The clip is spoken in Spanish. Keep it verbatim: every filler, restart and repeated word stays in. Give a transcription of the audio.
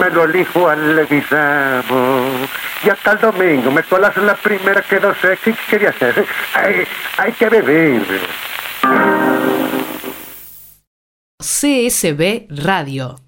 me lo elijo al guisamo. Y hasta el domingo me colas la primera que no sé qué quería hacer. Hay, hay que beber. C S B Radio.